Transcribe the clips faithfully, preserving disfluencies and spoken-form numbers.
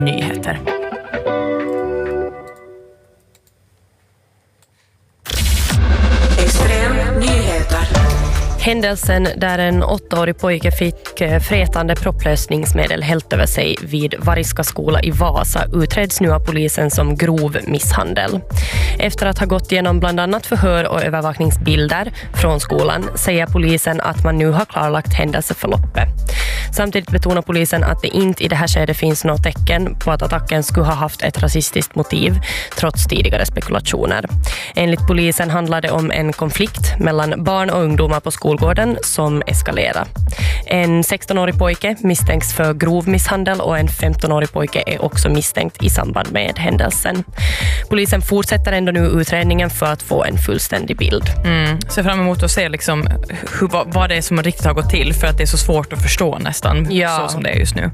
nyheter. Extrem nyheter. Händelsen där en åttaårig pojke fick frätande propplösningsmedel hällt över sig vid Variska skola i Vasa utreds nu av polisen som grov misshandel. Efter att ha gått igenom bland annat förhör och övervakningsbilder från skolan säger polisen att man nu har klarlagt händelseförloppet. Samtidigt betonar polisen att det inte i det här skedet finns något tecken på att attacken skulle ha haft ett rasistiskt motiv trots tidigare spekulationer. Enligt polisen handlar det om en konflikt mellan barn och ungdomar på skolgården som eskalerar. En sextonårig pojke misstänks för grov misshandel och en femtonårig pojke är också misstänkt i samband med händelsen. Polisen fortsätter ändå nu utredningen för att få en fullständig bild. Mm. Ser fram emot att se liksom hur, vad, vad det är som riktigt har gått till för att det är så svårt att förstå nästan ja. så som det är just nu.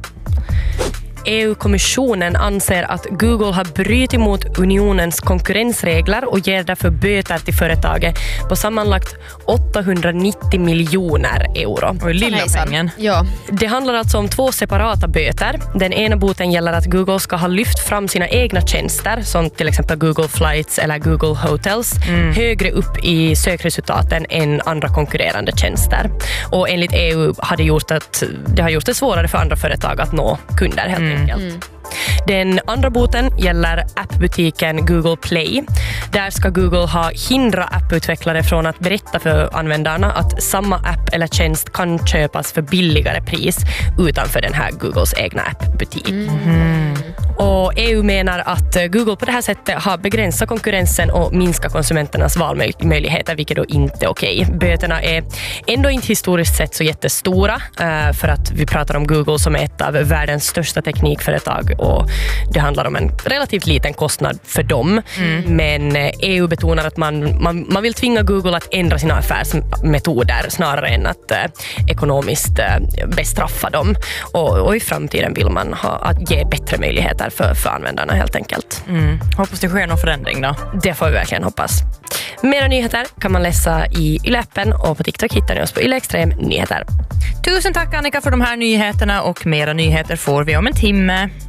E U-kommissionen anser att Google har brutit mot unionens konkurrensregler och ger därför böter till företaget på sammanlagt åttahundranittio miljoner euro. Och lilla pengen. Ja. Det handlar alltså om två separata böter. Den ena boten gäller att Google ska ha lyft fram sina egna tjänster som till exempel Google Flights eller Google Hotels mm. högre upp i sökresultaten än andra konkurrerande tjänster. Och enligt E U har det gjort, att, det har gjort det svårare för andra företag att nå kunder helt mm. enkelt. Mm. Den andra boten gäller appbutiken Google Play. Där ska Google ha hindra apputvecklare från att berätta för användarna att samma app eller tjänst kan köpas för billigare pris utanför den här Googles egna appbutik. Mm. Och E U menar att Google på det här sättet har begränsat konkurrensen och minskat konsumenternas valmöjligheter, vilket då inte är okej. Böterna är ändå inte historiskt sett så jättestora för att vi pratar om Google som är ett av världens största teknikföretag och det handlar om en relativt liten kostnad för dem. Mm. Men E U betonar att man, man, man vill tvinga Google att ändra sina affärsmetoder snarare än att eh, ekonomiskt eh, bestraffa dem. Och, och i framtiden vill man ha, att ge bättre möjligheter för, för användarna helt enkelt. Mm. Hoppas det sker någon förändring då. Det får vi verkligen hoppas. Mera nyheter kan man läsa i Yle-appen och på TikTok hittar ni oss på Yle Extrem Nyheter. Tusen tack Annika för de här nyheterna och mera nyheter får vi om en timme.